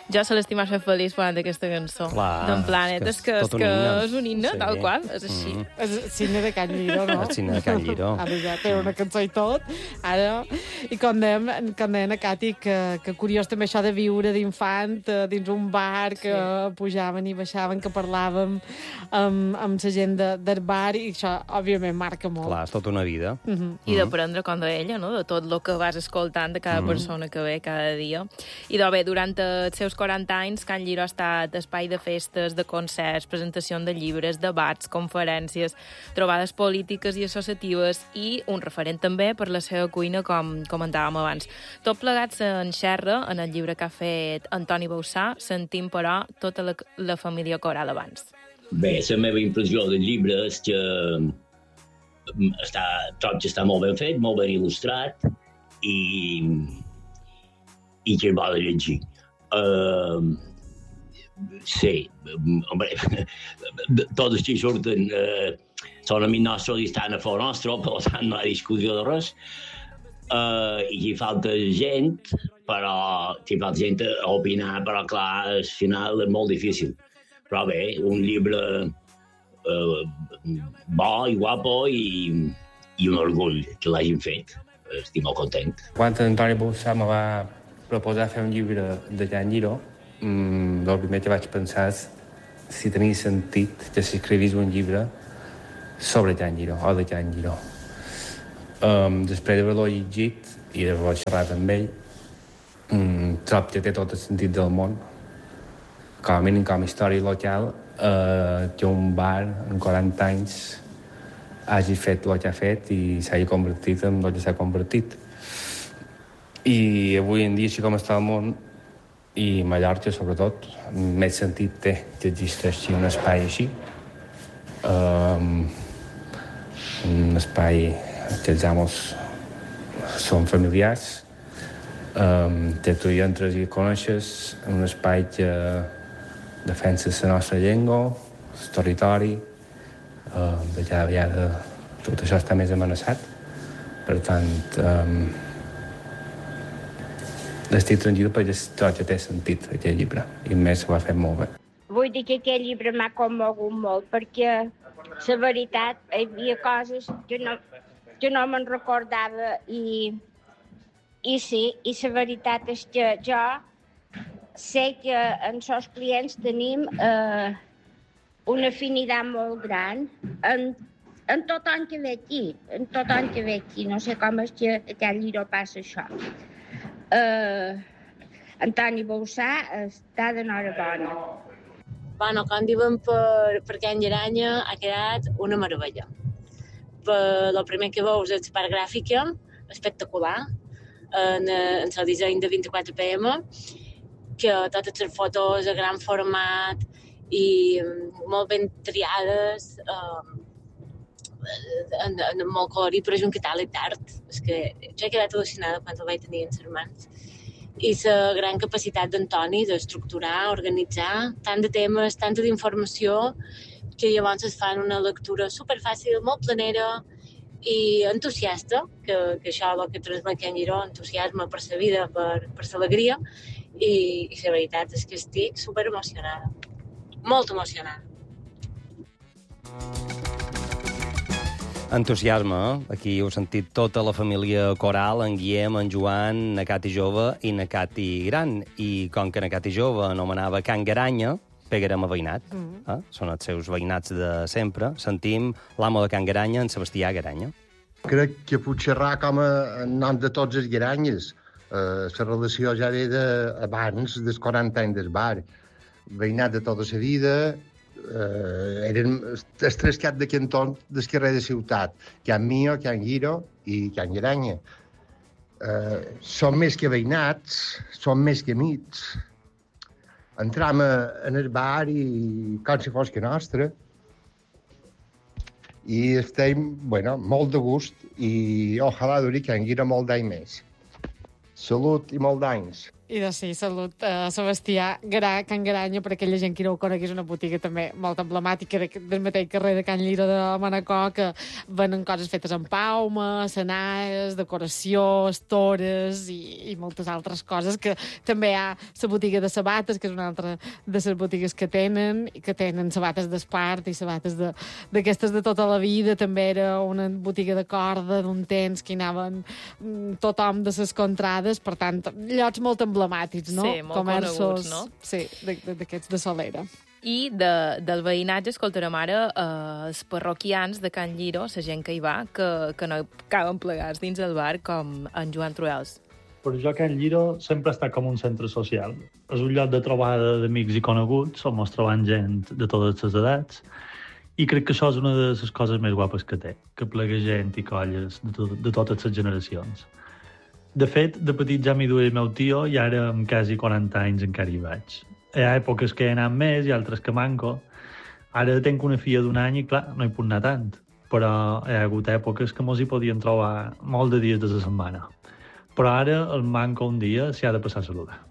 Jo se l'estima fer feliç quan aquesta cançó. Clar, d'en Planet. És que és un himne, tal qual. És així. És el cine de Can Lliro, no? El cine de Can Lliro. Ara ja té una cançó i tot. Ara, i quan deien a Cati que curiós també això de viure d'infant dins un bar, que pujaven i baixaven, que parlàvem amb la gent del bar, i això, òbviament, marca molt. Clar, és tota una vida. I d'aprendre, com deia ella, no? De tot el que vas escoltant de cada persona que ve cada dia. I bé, durant els seus 40 anys, Can Lliro ha estat espai de festes, de concerts, presentació de llibres, debats, conferències, trobades polítiques i associatives, i un referent també per la seva cuina, com comentàvem abans. Tot plegat s'enxerra en el llibre que ha fet Antoni Bausà, sentim, però, tota la família coral abans. Bé, la meva impressió del llibre és que trobo que està molt ben fet, molt ben il·lustrat, i que és bo de llegir. Sí, hombre, tots els que hi surten són amics nostres i estan a favor nostre, per tant no hi ha discussió de res. I hi falta gent, a opinar, però clar, al final és molt difícil. Però bé, un llibre bo i guapo i un orgull que l'hagin fet. Estic molt content. Quan Antoni Bausà me va proposar fer un llibre de Can Lliro, el primer que vaig pensar és si tenia sentit que s'escrivís un llibre sobre Can Lliro o de Can Lliro. Després d'haver-lo llegit i d'haver-lo xerrat amb ell, trobo que té tot el sentit del món. Com a mínim, com a història local, que un bar en 40 anys hagi fet el que ha fet i s'hagi convertit en el que s'ha convertit. I avui en dia, així com està el món, i Mallorca, sobretot, més sentit té que existeixi un espai així. Un espai que els amos són familiars, que tu hi entres i coneixes, un espai que defensa la nostra llengua, el territori, de cada vegada tot això està més amenaçat. Per tant, estic tranquil perquè tot ja té sentit, aquest llibre, i més s'ho ha fet molt bé. Vull dir que aquest llibre m'ha commogut molt, perquè la veritat hi havia coses que no me'n recordava, i sí, i la veritat és que jo sé que amb els clients tenim una afinitat molt gran en tothom que ve aquí, no sé com és que a Can Lliro passa això. Antoni Bausà està d'enhorabona. Bueno, com diuen per Can Llaranya, ha quedat una meravella. El primer que veus és la part gràfica, espectacular, en el disseny de 24pm, que totes les fotos a gran format i molt ben triades, molt colorit, però és un catàleg d'art. És que jo he quedat al·lucinada quan el vaig tenir en les mans. I la gran capacitat d'Antoni d'estructurar, organitzar tant de temes, tanta d'informació, que llavors es fan una lectura superfàcil, molt planera i entusiasta, que això és el que transmet Can Lliro, entusiasme per la vida, per l'alegria, i la veritat és que estic superemocionada, molt emocionada. Entusiasme, Aquí heu sentit tota la família coral, en Guillem, en Joan, na Cati jove i na Cati gran. I com que na Cati jove anomenava Can Garanya, pegarem a veïnat. Són els seus veïnats de sempre. Sentim l'amo de Can Garanya, en Sebastià Garanya. Crec que puc xerrar com a nom de tots els garanyes. La relació ja ve d'abans dels 40 anys del bar. Veïnat de tota la vida, eren els tres caps de cantó del carrer de Ciutat, Can Mio, Can Lliro i Can Garanya. Són més que veïnats, són més que amics. Entram en el bar i com si fos que nostre. I estem, molt de gust i ojalà duri Can Lliro molt d'any més. Salut i molt d'anys. I de sí, salut Sebastià Can Garanya, per aquella gent que no ho conegui, és una botiga també molt emblemàtica del mateix carrer de Can Lliro de Manacor, que venen coses fetes en palma, senaes, decoració, estores i moltes altres coses, que també hi ha la botiga de sabates, que és una altra de les botigues que tenen sabates d'espart i sabates d'aquestes de tota la vida. També era una botiga de corda d'un temps que hi anaven tothom de les contrades, per tant, llocs molt emblemàtics, no? Sí, molt coneguts, no? Sí, d'aquests de Solera. I del veïnatge escoltarem ara els parroquians de Can Lliro, la gent que hi va, que no caben plegats dins el bar, com en Joan Truels. Per jo Can Lliro sempre està com un centre social. És un lloc de trobada d'amics i coneguts, on ens trobant gent de totes les edats, i crec que això és una de les coses més guapes que té, que plega gent i colles de totes les generacions. De fet, de petit ja m'hi duia el meu tio i ara amb quasi 40 anys encara hi vaig. Hi ha èpoques que he anat més i altres que manco. Ara tenc una filla d'1 any i, clar, no hi puc anar tant. Però hi ha hagut èpoques que mos hi podien trobar molt de dies de la setmana. Però ara el manco un dia s'hi ha de passar a saludar.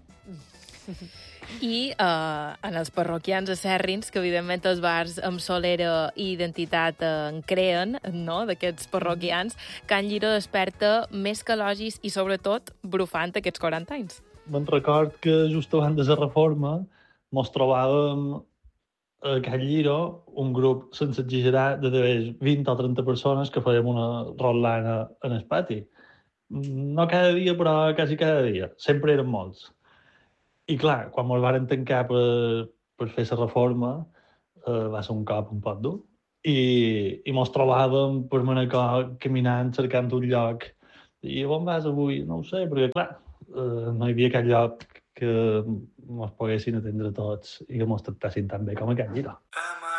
I en els parroquians acèrrins, que evidentment els bars amb solera i identitat en creen, no?, d'aquests parroquians, Can Lliro desperta més que elogis i, sobretot, brufant aquests 40 anys. Me'n record que just abans de la reforma mos trobàvem a Can Lliro un grup, sense exagerar, de 20 o 30 persones que fèiem una rotlana en el pati. No cada dia, però quasi cada dia. Sempre eren molts. I clar, quan ens varen tancar per fer la reforma, va ser un cop un poc dur. I mos trobàvem per Manacor caminant, cercant un lloc. I on vas avui? No ho sé, perquè clar, no hi havia cap lloc que mos poguessin atendre tots i que mos tractassin tan bé com a Can Lliro.